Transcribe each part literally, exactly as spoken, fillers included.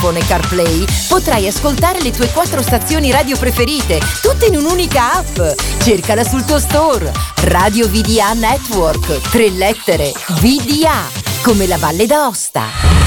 iPhone e CarPlay potrai ascoltare le tue quattro stazioni radio preferite, tutte in un'unica app. Cercala sul tuo store. Radio V D A Network. Tre lettere. V D A. Come la Valle d'Aosta.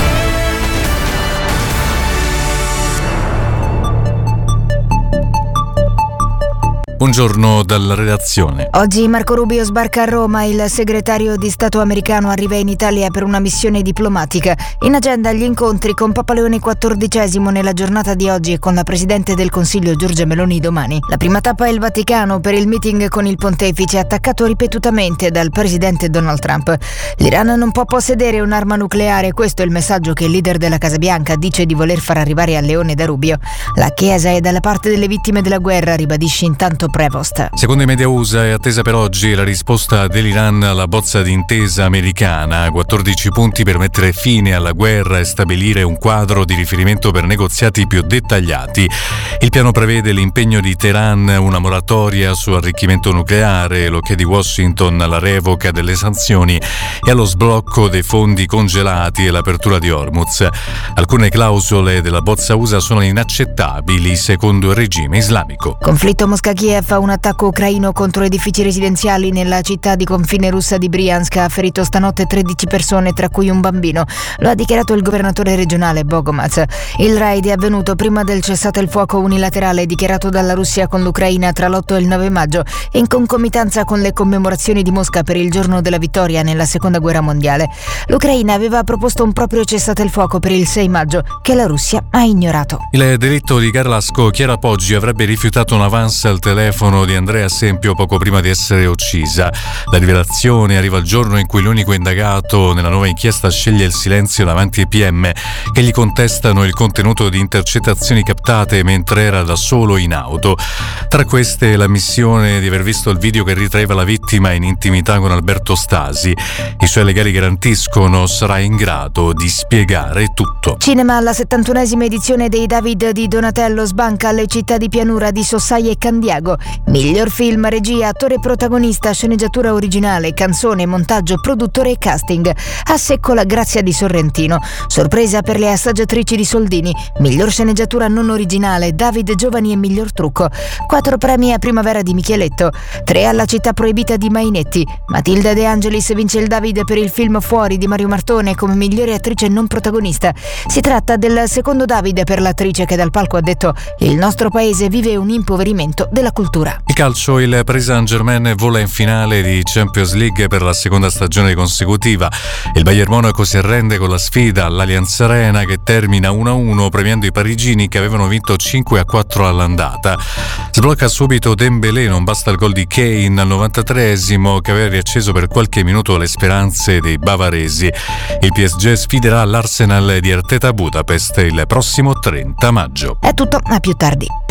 Buongiorno dalla redazione. Oggi Marco Rubio sbarca a Roma. Il segretario di Stato americano arriva in Italia per una missione diplomatica. In agenda gli incontri con Papa Leone quattordicesimo nella giornata di oggi e con la Presidente del Consiglio Giorgia Meloni domani. La prima tappa è il Vaticano per il meeting con il pontefice, attaccato ripetutamente dal presidente Donald Trump. L'Iran non può possedere un'arma nucleare, questo è il messaggio che il leader della Casa Bianca dice di voler far arrivare a Leone da Rubio. La Chiesa è dalla parte delle vittime della guerra, ribadisce intanto Prevost. Secondo i media U S A è attesa per oggi la risposta dell'Iran alla bozza di intesa americana, quattordici punti per mettere fine alla guerra e stabilire un quadro di riferimento per negoziati più dettagliati. Il piano prevede l'impegno di Teheran, una moratoria su arricchimento nucleare, l'ok di Washington alla revoca delle sanzioni e allo sblocco dei fondi congelati e l'apertura di Hormuz. Alcune clausole della bozza U S A sono inaccettabili secondo il regime islamico. Conflitto Mosca-Kiev, un attacco ucraino contro edifici residenziali nella città di confine russa di Briansk ha ferito stanotte tredici persone, tra cui un bambino. Lo ha dichiarato il governatore regionale Bogomaz. Il raid è avvenuto prima del cessate il fuoco unilaterale dichiarato dalla Russia con l'Ucraina tra l'otto e il nove maggio, in concomitanza con le commemorazioni di Mosca per il giorno della vittoria nella seconda guerra mondiale. L'Ucraina aveva proposto un proprio cessate il fuoco per il sei maggio, che la Russia ha ignorato. Il delitto di Carrasco, Chiara Poggi avrebbe rifiutato un avance al telefono di Andrea Sempio poco prima di essere uccisa. La rivelazione arriva il giorno in cui l'unico indagato nella nuova inchiesta sceglie il silenzio davanti ai P M che gli contestano il contenuto di intercettazioni captate mentre era da solo in auto. Tra queste l'ammissione di aver visto il video che ritraeva la vittima in intimità con Alberto Stasi. I suoi legali garantiscono sarà in grado di spiegare tutto. Cinema alla settantunesima edizione dei David di Donatello sbanca Le città di pianura di Sossai e Candiago. Miglior film, regia, attore protagonista, sceneggiatura originale, canzone, montaggio, produttore e casting. A secco la grazia di Sorrentino. Sorpresa per le assaggiatrici di Soldini. Miglior sceneggiatura non originale, David Giovani e miglior trucco. Quattro premi a Primavera di Micheletto. Tre alla Città proibita di Mainetti. Matilda De Angelis vince il David per il film Fuori di Mario Martone come migliore attrice non protagonista. Si tratta del secondo David per l'attrice che dal palco ha detto: il nostro paese vive un impoverimento della cultura. Il calcio, il Paris Saint-Germain vola in finale di Champions League per la seconda stagione consecutiva. Il Bayern Monaco si arrende con la sfida all'Allianz Arena che termina uno a uno premiando i parigini che avevano vinto cinque a quattro all'andata. Sblocca subito Dembélé, non basta il gol di Kane al novantatreesimo che aveva riacceso per qualche minuto le speranze dei bavaresi. Il P S G sfiderà l'Arsenal di Arteta a Budapest il prossimo trenta maggio. È tutto, a più tardi.